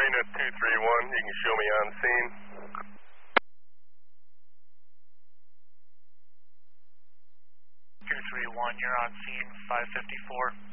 Unit 231, you can show me on scene. 231, you're on scene, 554.